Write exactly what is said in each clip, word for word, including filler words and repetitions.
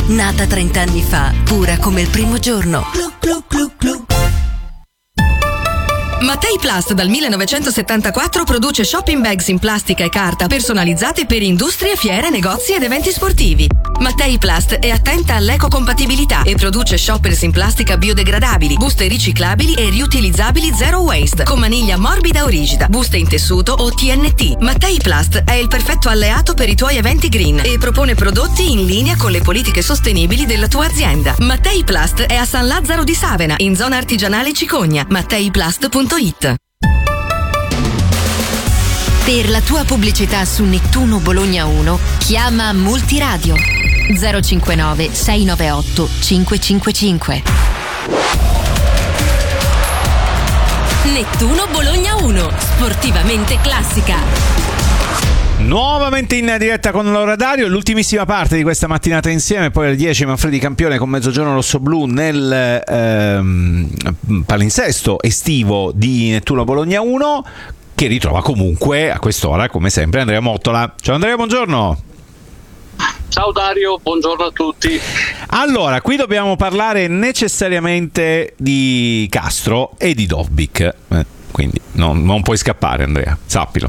nata trent'anni fa, pura come il primo giorno. Clu, clu, clu, clu. Mattei Plast dal millenovecentosettantaquattro produce shopping bags in plastica e carta personalizzate per industrie, fiere, negozi ed eventi sportivi. Mattei Plast è attenta all'ecocompatibilità e produce shoppers in plastica biodegradabili, buste riciclabili e riutilizzabili zero waste, con maniglia morbida o rigida, buste in tessuto o T N T. Mattei Plast è il perfetto alleato per i tuoi eventi green e propone prodotti in linea con le politiche sostenibili della tua azienda. Mattei Plast è a San Lazzaro di Savena, in zona artigianale Cicogna. matteiplast punto it. Per la tua pubblicità su Nettuno Bologna uno, chiama Multiradio zero cinquantanove sei novantaotto cinquecentocinquantacinque. Nettuno Bologna uno, sportivamente classica. Nuovamente in diretta con Laura Dario, l'ultimissima parte di questa mattinata insieme, poi alle dieci Manfredi Campione con Mezzogiorno Rossoblu nel ehm, palinsesto estivo di Nettuno Bologna uno, che ritrova comunque a quest'ora, come sempre, Andrea Mottola. Ciao Andrea, buongiorno. Ciao Dario, buongiorno a tutti. Allora, qui dobbiamo parlare necessariamente di Castro e di Dovbyk, eh, quindi non, non puoi scappare, Andrea, sappilo.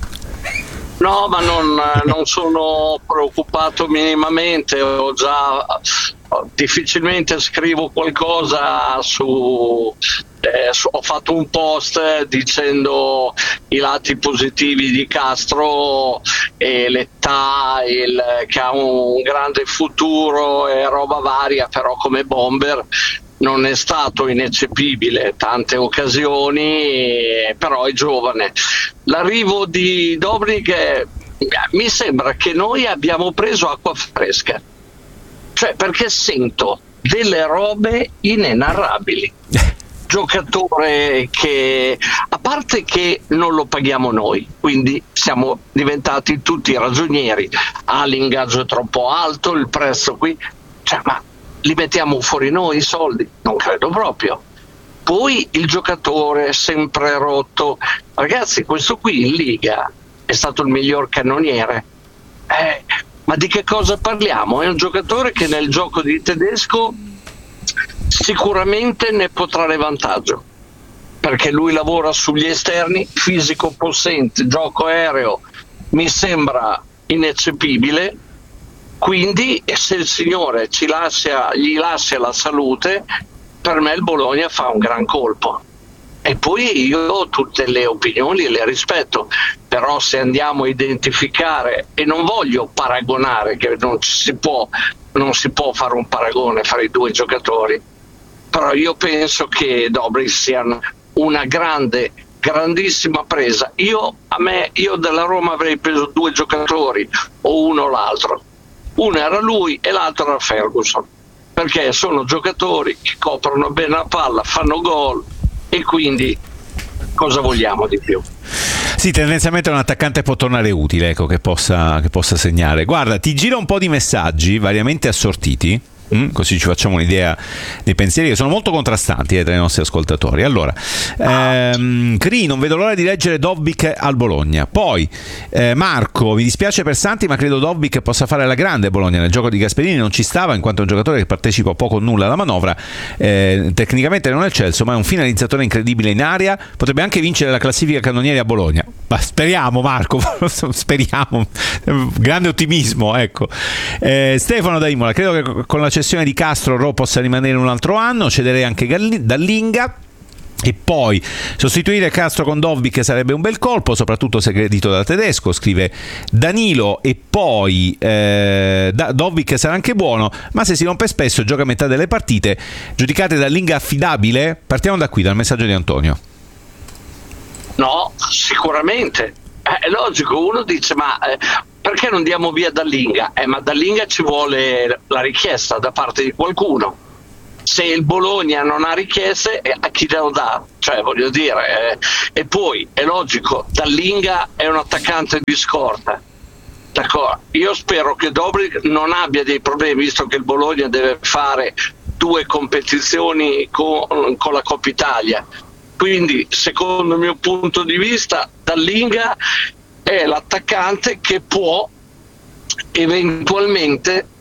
No, ma non, non sono preoccupato minimamente, ho già difficilmente scrivo qualcosa su, eh, su ho fatto un post dicendo i lati positivi di Castro e l'età, il, che ha un grande futuro e roba varia, però come bomber non è stato ineccepibile, tante occasioni, però è giovane. L'arrivo di Dovbyk è, mi sembra che noi abbiamo preso acqua fresca, cioè perché sento delle robe inenarrabili. Giocatore che, a parte che non lo paghiamo noi, quindi siamo diventati tutti ragionieri, ah, l'ingaggio è troppo alto, il prezzo qui, cioè, ma li mettiamo fuori noi i soldi? Non credo proprio. Poi il giocatore sempre rotto, ragazzi, questo qui in Liga è stato il miglior cannoniere, eh, ma di che cosa parliamo? È un giocatore che nel gioco di tedesco sicuramente ne può trarre vantaggio, perché lui lavora sugli esterni, fisico possente, gioco aereo, mi sembra ineccepibile. Quindi se il Signore ci lascia, gli lascia la salute, per me il Bologna fa un gran colpo. E poi io tutte le opinioni le rispetto, però se andiamo a identificare, e non voglio paragonare, che non si può, non si può fare un paragone fra i due giocatori, però io penso che Dovbyk sia una grande, grandissima presa. Io, a me, io della Roma avrei preso due giocatori, o uno o l'altro. Uno era lui e l'altro era Ferguson, perché sono giocatori che coprono bene la palla, fanno gol, e quindi cosa vogliamo di più? Sì, tendenzialmente un attaccante può tornare utile, ecco, che possa, che possa segnare. Guarda, ti giro un po' di messaggi variamente assortiti, Mm, così ci facciamo un'idea dei pensieri che sono molto contrastanti eh, tra i nostri ascoltatori. Allora, ehm, Cri, non vedo l'ora di leggere Dovbyk al Bologna. Poi eh, Marco, mi dispiace per Santi, ma credo Dovbyk possa fare la grande Bologna. Nel gioco di Gasperini non ci stava, in quanto è un giocatore che partecipa poco o nulla alla manovra. Eh, tecnicamente non è il Chelsea, ma è un finalizzatore incredibile in aria, potrebbe anche vincere la classifica cannonieri a Bologna. Ma speriamo, Marco, speriamo, grande ottimismo, ecco. eh, Stefano da Imola, credo che con la cessione di Castro Ro possa rimanere un altro anno, cederei anche Dallinga. E poi sostituire Castro con Dovbyk sarebbe un bel colpo, soprattutto se credito da tedesco, scrive Danilo. E poi eh, Dovbyk sarà anche buono, ma se si rompe spesso e gioca a metà delle partite, giudicate Dallinga affidabile? Partiamo da qui, dal messaggio di Antonio. No, sicuramente è logico. Uno dice ma eh, perché non diamo via Dallinga? Eh, ma Dallinga ci vuole la richiesta da parte di qualcuno. Se il Bologna non ha richieste, eh, a chi lo dà? Cioè, voglio dire, eh, e poi è logico, Dallinga è un attaccante di scorta, d'accordo? Io spero che Dovbyk non abbia dei problemi, visto che il Bologna deve fare due competizioni con, con la Coppa Italia. Quindi, secondo il mio punto di vista, Dallinga è l'attaccante che può eventualmente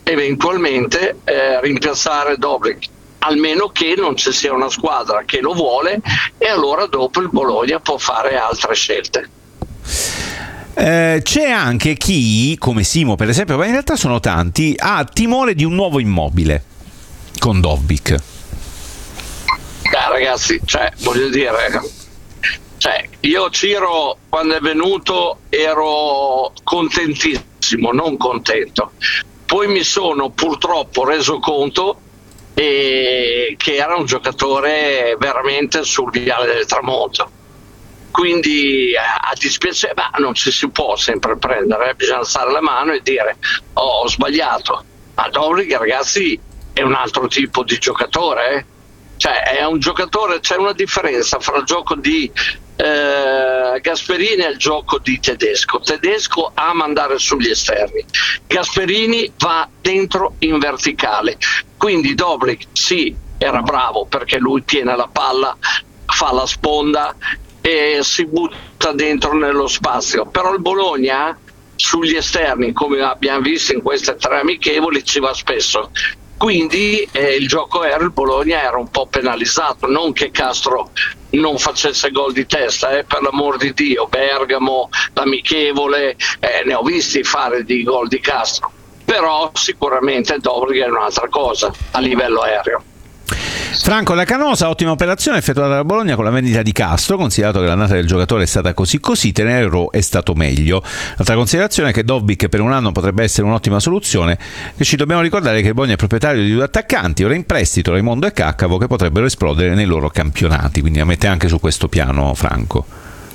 eventualmente eh, rimpiazzare Dobric, almeno che non ci sia una squadra che lo vuole, e allora dopo il Bologna può fare altre scelte. Eh, c'è anche chi, come Simo per esempio, ma in realtà sono tanti, ha timore di un nuovo Immobile con Dobric. Eh, ragazzi, cioè, voglio dire, cioè, io Ciro quando è venuto ero contentissimo, non contento. Poi mi sono purtroppo reso conto eh, che era un giocatore veramente sul viale del tramonto. Quindi a dispiacere, ma non ci si può sempre prendere, eh? Bisogna alzare la mano e dire oh, ho sbagliato. Ma Dobric, ragazzi, è un altro tipo di giocatore, eh? Cioè è un giocatore, c'è una differenza fra il gioco di eh, Gasperini e il gioco di Tedesco. Tedesco ama andare sugli esterni, Gasperini va dentro in verticale. Quindi Dobric sì, era bravo perché lui tiene la palla, fa la sponda e si butta dentro nello spazio, però il Bologna sugli esterni, come abbiamo visto in queste tre amichevoli, ci va spesso. Quindi eh, il gioco aereo, il Bologna era un po' penalizzato, non che Castro non facesse gol di testa, eh, per l'amor di Dio, Bergamo, l'amichevole, eh, ne ho visti fare di gol di Castro, però sicuramente Dobric è un'altra cosa a livello aereo. Franco, la Canosa, ottima operazione effettuata da Bologna con la vendita di Castro, considerato che l'annata del giocatore è stata così così, tenere Ro è stato meglio. L'altra considerazione è che Dobric per un anno potrebbe essere un'ottima soluzione, che ci dobbiamo ricordare che il Bologna è proprietario di due attaccanti, ora in prestito Raimondo e Caccavo, che potrebbero esplodere nei loro campionati, quindi la mette anche su questo piano, Franco.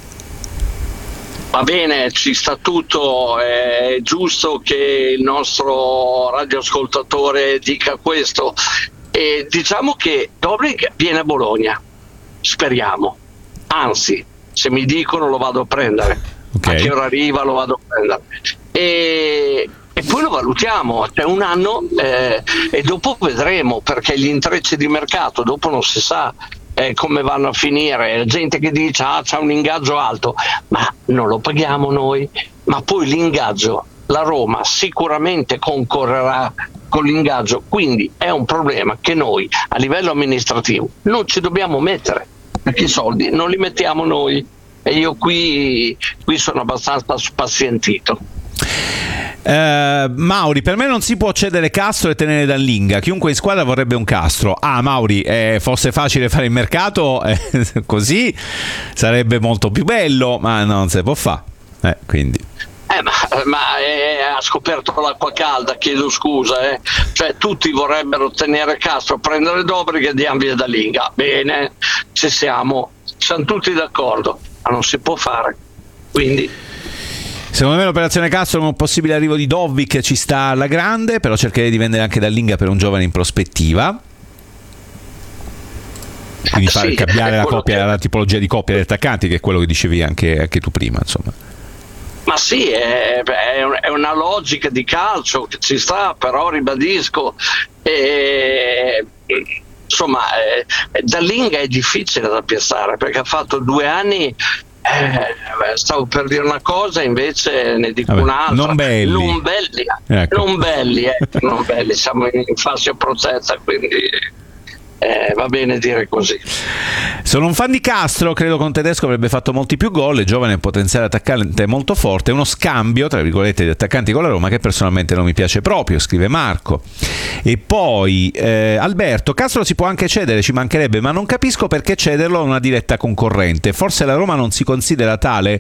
Va bene, ci sta tutto, è giusto che il nostro radioascoltatore dica questo. E diciamo che Dobric viene a Bologna, speriamo, anzi se mi dicono lo vado a prendere, okay. A che ora arriva lo vado a prendere e, e poi lo valutiamo, c'è un anno eh, e dopo vedremo, perché gli intrecci di mercato dopo non si sa eh, come vanno a finire. Gente che dice ah c'ha un ingaggio alto, ma non lo paghiamo noi, ma poi l'ingaggio la Roma sicuramente concorrerà con l'ingaggio, quindi è un problema che noi a livello amministrativo non ci dobbiamo mettere, perché i soldi non li mettiamo noi, e io qui, qui sono abbastanza spazientito. Uh, Mauri, per me non si può cedere Castro e tenere Dallinga. Chiunque in squadra vorrebbe un Castro. Ah, Mauri, eh, fosse facile fare il mercato eh, così sarebbe molto più bello, ma non si può fare, eh, quindi Eh, ma, ma eh, ha scoperto l'acqua calda, chiedo scusa, eh. Cioè tutti vorrebbero tenere Castro, prendere Dobric e diamo via Dallinga. Bene, ci siamo, siamo tutti d'accordo, ma non si può fare. Quindi secondo me l'operazione Castro con un possibile arrivo di Dobric ci sta alla grande, però cercherei di vendere anche Dallinga per un giovane in prospettiva. Quindi fare sì, cambiare la, coppia, che... la tipologia di coppia degli attaccanti, che è quello che dicevi anche, anche tu prima, insomma. Ma sì, è, è una logica di calcio che ci sta, però ribadisco, eh, insomma, eh, Dallinga è difficile da piazzare perché ha fatto due anni, eh, stavo per dire una cosa, invece ne dico Vabbè, un'altra. Non belli, non belli, ecco. non belli, eh, non belli, siamo in fase protetta, quindi eh, va bene dire così. Sono un fan di Castro, credo che un tedesco avrebbe fatto molti più gol, è giovane e potenziale attaccante molto forte, è uno scambio tra virgolette di attaccanti con la Roma che personalmente non mi piace proprio, scrive Marco. E poi eh, Alberto, Castro si può anche cedere, ci mancherebbe, ma non capisco perché cederlo a una diretta concorrente, forse la Roma non si considera tale.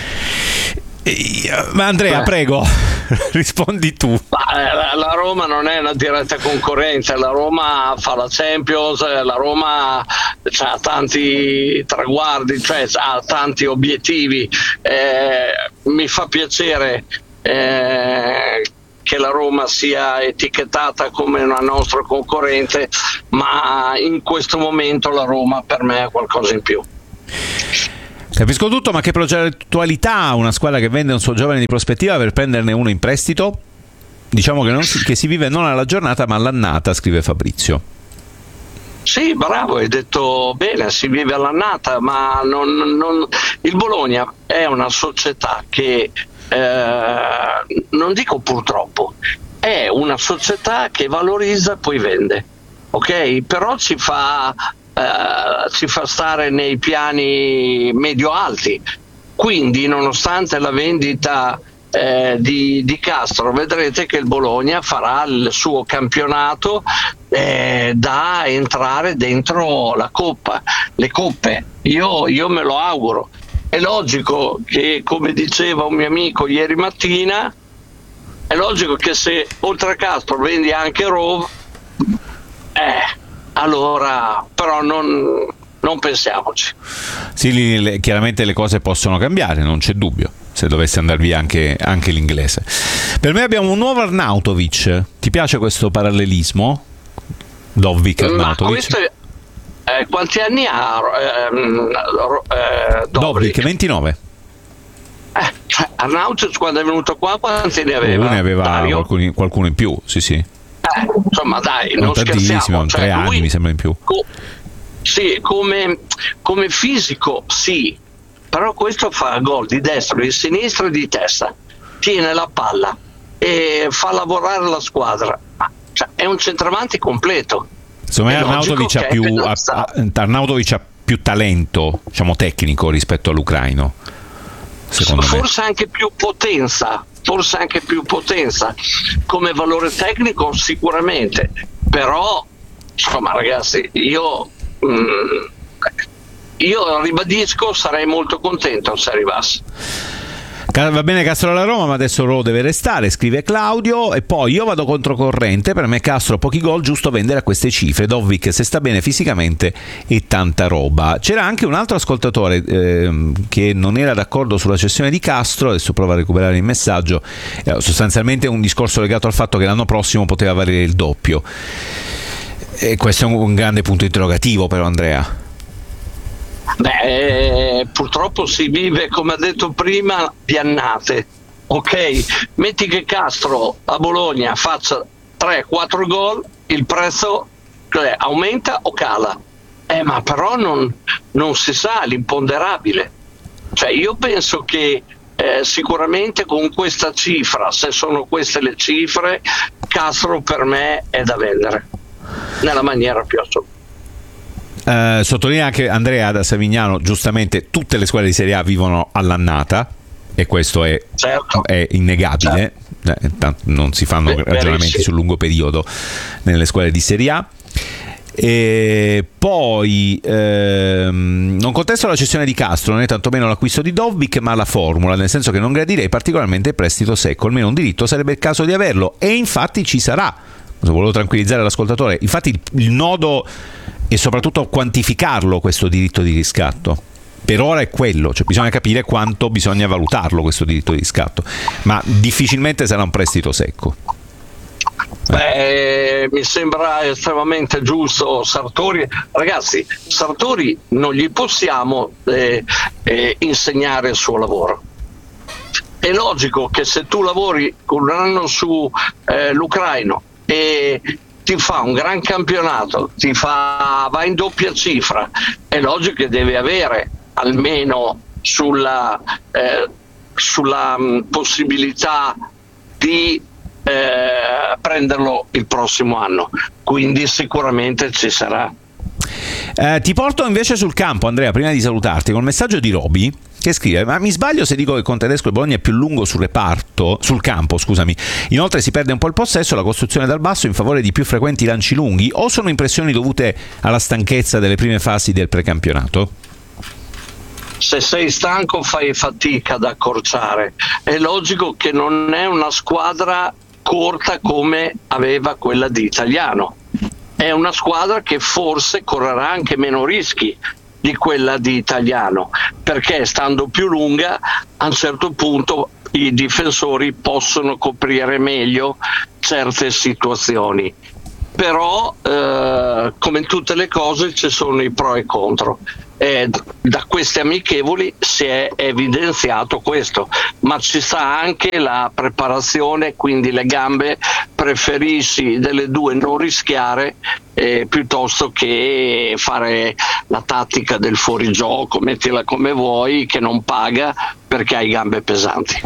Ma Andrea, Beh. prego, rispondi tu. La, la Roma non è una diretta concorrente, la Roma fa la Champions, la Roma ha tanti traguardi, cioè ha tanti obiettivi. Eh, mi fa piacere eh, che la Roma sia etichettata come una nostra concorrente, ma in questo momento la Roma per me è qualcosa in più. Capisco tutto, ma che progettualità ha una squadra che vende un suo giovane di prospettiva per prenderne uno in prestito? Diciamo che, non si, che si vive non alla giornata ma all'annata, scrive Fabrizio. Sì, bravo, hai detto bene, si vive all'annata, ma non, non... il Bologna è una società che, eh, non dico purtroppo, è è una società che valorizza e poi vende, ok? Però ci fa, eh, ci fa stare nei piani medio-alti, quindi nonostante la vendita eh, di, di Castro, vedrete che il Bologna farà il suo campionato eh, da entrare dentro la Coppa, le coppe, io, io me lo auguro. È logico che, come diceva un mio amico ieri mattina, è logico che se oltre a Castro vendi anche Rov, eh, allora però non, non pensiamoci. Sì, le, chiaramente le cose possono cambiare, non c'è dubbio, se dovesse andare via anche, anche l'inglese. Per me abbiamo un nuovo Arnautovic. Ti piace questo parallelismo? Dovvik Arnautovic? Eh, quanti anni ha ehm, eh, Dovvik? ventinove. Eh, cioè, Arnautovic quando è venuto qua quanti ne aveva? Uno ne aveva qualcuno, qualcuno in più, sì sì. Eh, insomma dai, non, non tantissimo, scherziamo. Cioè, tre anni lui, mi sembra in più. Co- sì, come, come fisico sì, però questo fa gol di destra, di sinistra e di testa, tiene la palla e fa lavorare la squadra, cioè, è un centravanti completo. Secondo me Arnautovic ha più, ha, Arnautovic ha più talento, diciamo, tecnico rispetto all'ucraino, secondo forse me. anche più potenza, forse anche più potenza come valore tecnico sicuramente, però insomma ragazzi, io mm, io ribadisco, sarei molto contento se arrivasse. Va bene Castro alla Roma, ma adesso Ro deve restare, scrive Claudio. E poi io vado controcorrente, per me Castro pochi gol, giusto vendere a queste cifre. Dovvik se sta bene fisicamente e tanta roba. C'era anche un altro ascoltatore eh, che non era d'accordo sulla cessione di Castro, adesso prova a recuperare il messaggio, eh, sostanzialmente un discorso legato al fatto che l'anno prossimo poteva valere il doppio, e questo è un, un grande punto interrogativo però, Andrea. Beh, purtroppo si vive, come ha detto prima, di annate, ok? Metti che Castro a Bologna faccia tre quattro gol, il prezzo cioè, aumenta o cala? Eh, ma però non, non si sa, l'imponderabile. Cioè, io penso che eh, sicuramente con questa cifra, se sono queste le cifre, Castro per me è da vendere nella maniera più assoluta. Uh, sottolinea anche Andrea da Savignano, giustamente tutte le squadre di Serie A vivono all'annata e questo è, certo. è innegabile, certo. eh, tanto non si fanno Beh, ragionamenti verissimo. sul lungo periodo nelle squadre di Serie A. E poi ehm, non contesto la cessione di Castro, né tantomeno l'acquisto di Dovvik, ma la formula, nel senso che non gradirei particolarmente il prestito secco, almeno un diritto sarebbe il caso di averlo, e infatti ci sarà. Volevo tranquillizzare l'ascoltatore, infatti il, il nodo e soprattutto quantificarlo questo diritto di riscatto. Per ora è quello, cioè bisogna capire quanto bisogna valutarlo questo diritto di riscatto, ma difficilmente sarà un prestito secco. Beh, mi sembra estremamente giusto. Sartori, ragazzi, Sartori non gli possiamo eh, eh, insegnare il suo lavoro. È logico che se tu lavori un anno su eh, l'ucraino e ti fa un gran campionato, ti fa, va in doppia cifra, è logico che deve avere almeno sulla, eh, sulla mh, possibilità di eh, prenderlo il prossimo anno, quindi sicuramente ci sarà. Eh, ti porto invece sul campo, Andrea, prima di salutarti, con il messaggio di Roby che scrive: ma mi sbaglio se dico che con Tedesco il Bologna è più lungo sul reparto, sul campo, scusami. Inoltre si perde un po' il possesso, la costruzione dal basso in favore di più frequenti lanci lunghi, o sono impressioni dovute alla stanchezza delle prime fasi del precampionato? Se sei stanco fai fatica ad accorciare. È logico che non è una squadra corta come aveva quella di Italiano. È una squadra che forse correrà anche meno rischi di quella di Italiano, perché stando più lunga a un certo punto i difensori possono coprire meglio certe situazioni. Però eh, come in tutte le cose ci sono i pro e i contro. Eh, da queste amichevoli si è evidenziato questo, ma ci sta anche la preparazione, quindi le gambe, preferisci delle due non rischiare eh, piuttosto che fare la tattica del fuorigioco, mettila come vuoi, che non paga perché hai gambe pesanti.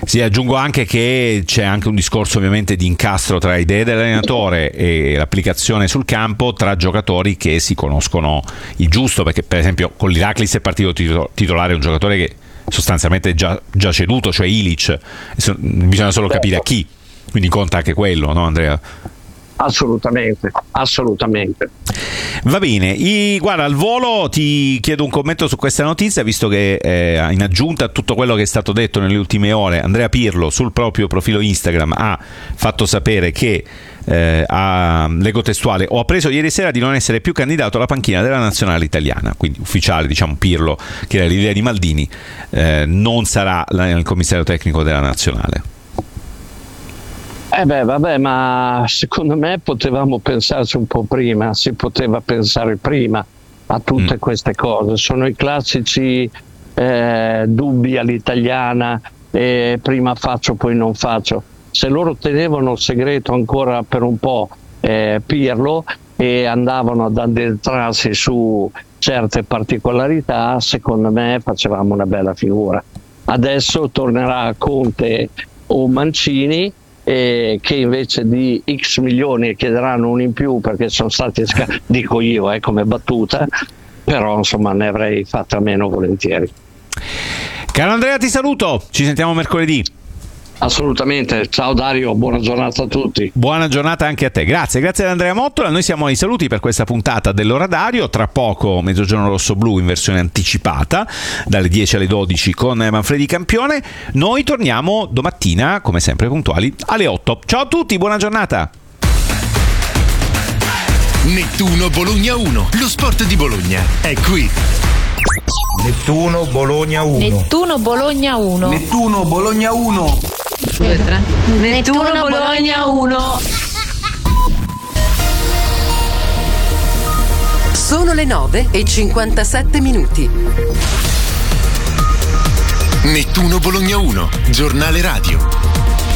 Sì, aggiungo anche che c'è anche un discorso ovviamente di incastro tra idee dell'allenatore e l'applicazione sul campo tra giocatori che si conoscono il giusto, perché per esempio con l'Iraklis è partito titolare un giocatore che sostanzialmente è già, già ceduto, cioè Ilic, bisogna solo capire a chi, quindi conta anche quello, no Andrea? Assolutamente, assolutamente. Va bene, I, guarda, al volo ti chiedo un commento su questa notizia, visto che eh, in aggiunta a tutto quello che è stato detto nelle ultime ore, Andrea Pirlo sul proprio profilo Instagram ha fatto sapere che eh, ha, leggo testuale, ho appreso ieri sera di non essere più candidato alla panchina della nazionale italiana, quindi ufficiale, diciamo, Pirlo, che era l'idea di Maldini, eh, non sarà il commissario tecnico della nazionale. Eh beh, vabbè, ma secondo me potevamo pensarci un po' prima, si poteva pensare prima a tutte mm. queste cose. Sono i classici eh, dubbi all'italiana, eh, prima faccio poi non faccio. Se loro tenevano segreto ancora per un po' eh, Pirlo e andavano ad addentrarsi su certe particolarità, secondo me facevamo una bella figura. Adesso tornerà Conte o Mancini, e che invece di X milioni chiederanno un in più perché sono stati sca- dico io eh, come battuta, però insomma ne avrei fatta meno volentieri. Caro Andrea, ti saluto, ci sentiamo mercoledì. Assolutamente, ciao Dario, buona giornata a tutti. Buona giornata anche a te, grazie, grazie ad Andrea Mottola. Noi siamo ai saluti per questa puntata dell'Ora Dario, tra poco Mezzogiorno Rosso Blu in versione anticipata dalle dieci alle dodici con Manfredi Campione. Noi torniamo domattina come sempre puntuali alle otto. Ciao a tutti, buona giornata. Nettuno Bologna uno, lo sport di Bologna è qui. Nettuno Bologna uno. Nettuno Bologna uno. Nettuno Bologna uno. Nettuno Bologna uno. Sono le nove e cinquantasette minuti. Nettuno Bologna uno, giornale radio.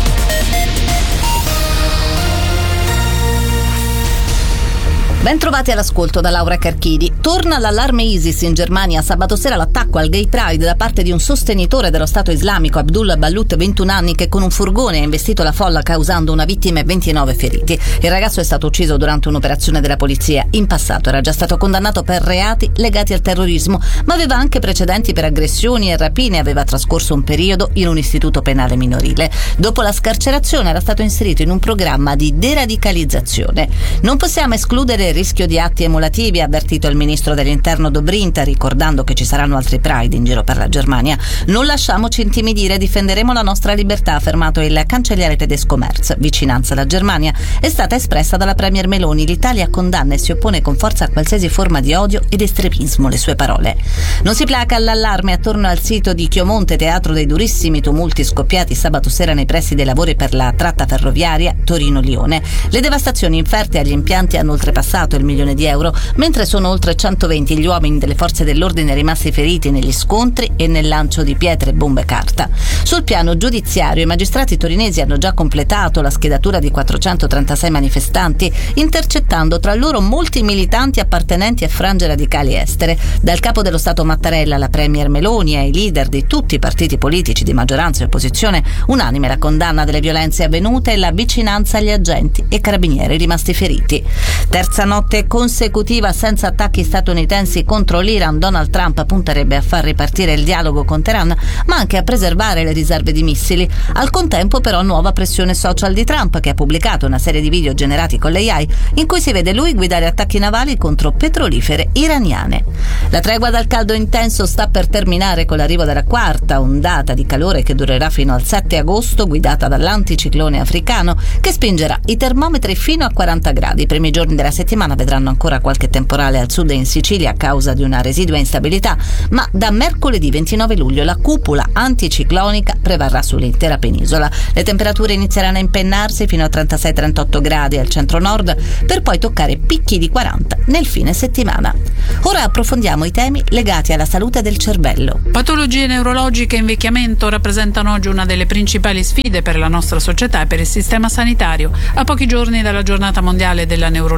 Ben trovati all'ascolto da Laura Carchidi. Torna l'allarme ISIS in Germania. Sabato sera l'attacco al Gay Pride da parte di un sostenitore dello Stato islamico, Abdullah Ballut, ventuno anni, che con un furgone ha investito la folla causando una vittima e ventinove feriti. Il ragazzo è stato ucciso durante un'operazione della polizia. In passato era già stato condannato per reati legati al terrorismo, ma aveva anche precedenti per aggressioni e rapine e aveva trascorso un periodo in un istituto penale minorile. Dopo la scarcerazione era stato inserito in un programma di deradicalizzazione. Non possiamo escludere il rischio di atti emulativi, ha avvertito il ministro dell'interno Dobrindt, ricordando che ci saranno altri Pride in giro per la Germania. Non lasciamoci intimidire, difenderemo la nostra libertà, ha affermato il cancelliere tedesco Merz. Vicinanza alla Germania è stata espressa dalla premier Meloni. L'Italia condanna e si oppone con forza a qualsiasi forma di odio ed estremismo, le sue parole. Non si placa all'allarme attorno al sito di Chiomonte, teatro dei durissimi tumulti scoppiati sabato sera nei pressi dei lavori per la tratta ferroviaria Torino-Lione. Le devastazioni inferte agli impianti hanno oltrepassato il milione di euro, mentre sono oltre centoventi gli uomini delle forze dell'ordine rimasti feriti negli scontri e nel lancio di pietre, bombe e carta. Sul piano giudiziario i magistrati torinesi hanno già completato la schedatura di quattrocentotrentasei manifestanti, intercettando tra loro molti militanti appartenenti a frange radicali estere. Dal capo dello Stato Mattarella alla premier Meloni e ai leader di tutti i partiti politici di maggioranza e opposizione, unanime la condanna delle violenze avvenute e la vicinanza agli agenti e carabinieri rimasti feriti. Terza notte consecutiva senza attacchi statunitensi contro l'Iran. Donald Trump punterebbe a far ripartire il dialogo con Teheran, ma anche a preservare le riserve di missili. Al contempo però nuova pressione social di Trump, che ha pubblicato una serie di video generati con l'A I in cui si vede lui guidare attacchi navali contro petrolifere iraniane. La tregua dal caldo intenso sta per terminare con l'arrivo della quarta ondata di calore che durerà fino al sette agosto, guidata dall'anticiclone africano che spingerà i termometri fino a quaranta gradi. I primi giorni della settimana vedranno ancora qualche temporale al sud e in Sicilia a causa di una residua instabilità, ma da mercoledì ventinove luglio la cupola anticiclonica prevarrà sull'intera penisola. Le temperature inizieranno a impennarsi fino a trentasei trentotto gradi al centro-nord per poi toccare picchi di quaranta nel fine settimana. Ora approfondiamo i temi legati alla salute del cervello. Patologie neurologiche e invecchiamento rappresentano oggi una delle principali sfide per la nostra società e per il sistema sanitario. A pochi giorni dalla giornata mondiale della neurologia,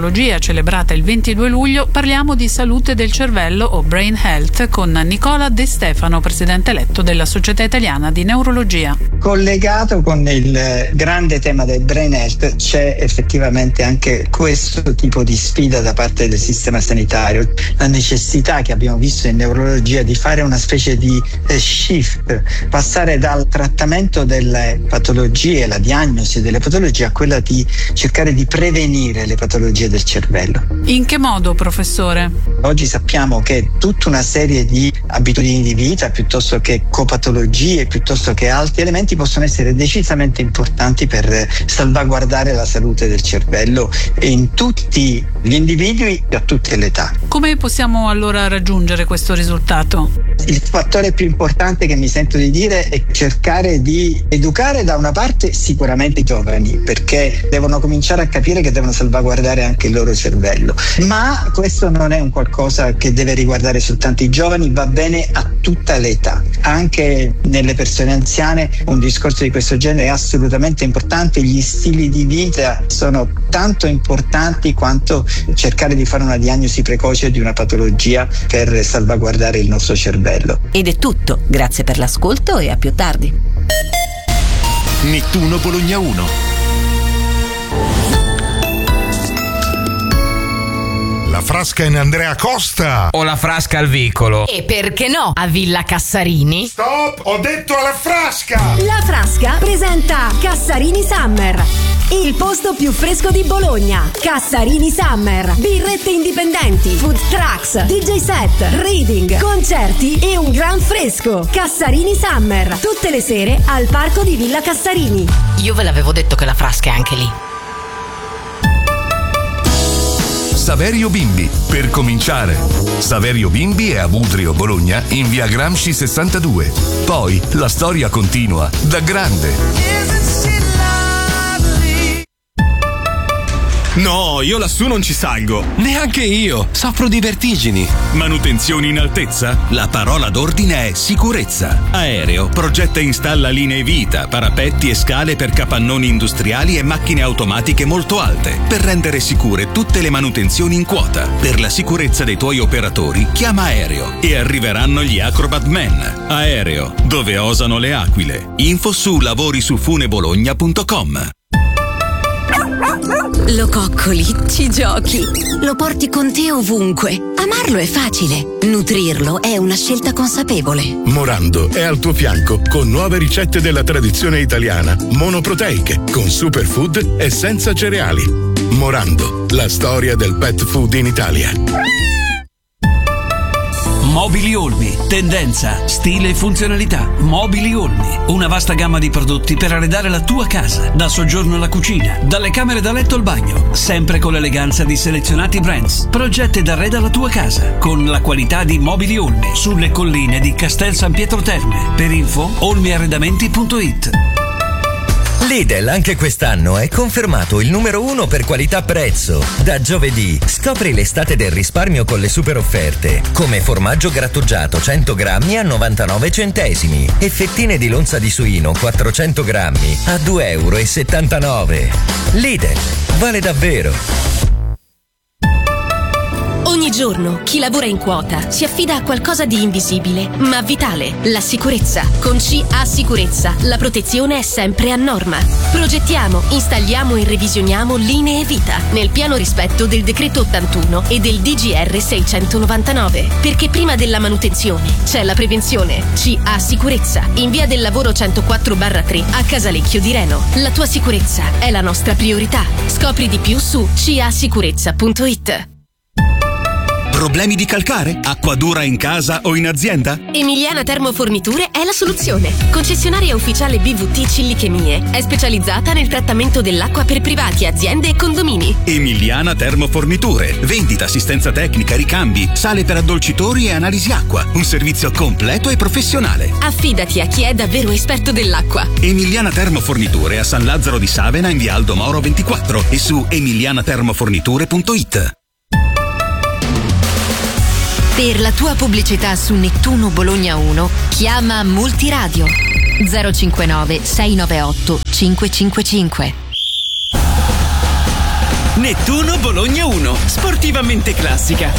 celebrata il ventidue luglio, parliamo di salute del cervello o Brain Health con Nicola De Stefano, presidente eletto della Società Italiana di Neurologia. Collegato con il grande tema del Brain Health c'è effettivamente anche questo tipo di sfida da parte del sistema sanitario, la necessità che abbiamo visto in neurologia di fare una specie di eh, shift, passare dal trattamento delle patologie, la diagnosi delle patologie, a quella di cercare di prevenire le patologie del cervello. In che modo, professore? Oggi sappiamo che tutta una serie di abitudini di vita, piuttosto che copatologie, piuttosto che altri elementi, possono essere decisamente importanti per salvaguardare la salute del cervello in tutti gli individui e a tutte le età. Come possiamo allora raggiungere questo risultato? Il fattore più importante che mi sento di dire è cercare di educare da una parte sicuramente i giovani, perché devono cominciare a capire che devono salvaguardare anche il loro cervello, ma questo non è un qualcosa che deve riguardare soltanto i giovani, va bene a tutta l'età. Anche nelle persone anziane un discorso di questo genere è assolutamente importante. Gli stili di vita sono tanto importanti quanto cercare di fare una diagnosi precoce di una patologia per salvaguardare il nostro cervello. Ed è tutto, grazie per l'ascolto e a più tardi. Nettuno Bologna uno. La frasca in Andrea Costa. O la frasca al vicolo. E perché no, a Villa Cassarini? Stop, ho detto alla frasca! La frasca presenta Cassarini Summer, il posto più fresco di Bologna. Cassarini Summer, birrette indipendenti, food trucks, D J set, reading, concerti e un gran fresco. Cassarini Summer, tutte le sere al parco di Villa Cassarini. Io ve l'avevo detto che la frasca è anche lì. Saverio Bimbi, per cominciare. Saverio Bimbi è a Budrio, Bologna, in via Gramsci sessantadue. Poi la storia continua da grande. No, io lassù non ci salgo. Neanche io, soffro di vertigini. Manutenzioni in altezza? La parola d'ordine è sicurezza. Aereo progetta e installa linee vita, parapetti e scale per capannoni industriali e macchine automatiche molto alte, per rendere sicure tutte le manutenzioni in quota. Per la sicurezza dei tuoi operatori, chiama Aereo e arriveranno gli Acrobat Men. Aereo, dove osano le aquile. Info su lavorisufunebologna punto com. Lo coccoli, ci giochi, lo porti con te ovunque. Amarlo è facile, nutrirlo è una scelta consapevole. Morando è al tuo fianco con nuove ricette della tradizione italiana, monoproteiche, con superfood e senza cereali. Morando, la storia del pet food in Italia. Mobili Olmi, tendenza, stile e funzionalità. Mobili Olmi, una vasta gamma di prodotti per arredare la tua casa, dal soggiorno alla cucina, dalle camere da letto al bagno, sempre con l'eleganza di selezionati brands. Progetta ed arreda la tua casa con la qualità di Mobili Olmi, sulle colline di Castel San Pietro Terme. Per info olmiarredamenti punto it. Lidl anche quest'anno è confermato il numero uno per qualità-prezzo. Da giovedì scopri l'estate del risparmio con le super offerte, come formaggio grattugiato cento grammi a novantanove centesimi e fettine di lonza di suino quattrocento grammi a due euro e settantanove. Lidl, vale davvero. Ogni giorno chi lavora in quota si affida a qualcosa di invisibile ma vitale, la sicurezza. Con C A Sicurezza la protezione è sempre a norma. Progettiamo, installiamo e revisioniamo linee vita nel pieno rispetto del decreto ottantuno e del D G R seicentonovantanove, perché prima della manutenzione c'è la prevenzione. C A Sicurezza, in via del lavoro centoquattro barra tre a Casalecchio di Reno. La tua sicurezza è la nostra priorità. Scopri di più su c a sicurezza punto it. Problemi di calcare? Acqua dura in casa o in azienda? Emiliana Termoforniture è la soluzione. Concessionaria ufficiale B V T Cillichemie. È specializzata nel trattamento dell'acqua per privati, aziende e condomini. Emiliana Termoforniture. Vendita, assistenza tecnica, ricambi, sale per addolcitori e analisi acqua. Un servizio completo e professionale. Affidati a chi è davvero esperto dell'acqua. Emiliana Termoforniture a San Lazzaro di Savena in via Aldo Moro ventiquattro e su emiliana termoforniture punto it. Per la tua pubblicità su Nettuno Bologna uno, chiama Multiradio zero cinquantanove sei novantaotto cinque cinque cinque. Nettuno Bologna uno, sportivamente classica.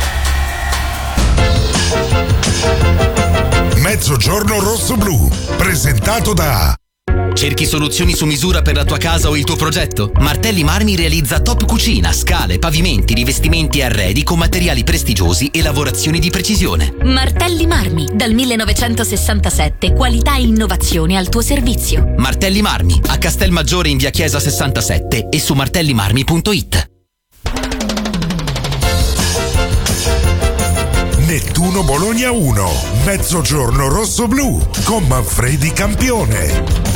Mezzogiorno rosso-blu, presentato da... Cerchi soluzioni su misura per la tua casa o il tuo progetto? Martelli Marmi realizza top cucina, scale, pavimenti, rivestimenti e arredi con materiali prestigiosi e lavorazioni di precisione. Martelli Marmi, dal millenovecentosessantasette, qualità e innovazione al tuo servizio. Martelli Marmi, a Castelmaggiore in via Chiesa sessantasette e su martellimarmi punto it. Nettuno Bologna uno, Mezzogiorno rosso-blu con Manfredi campione.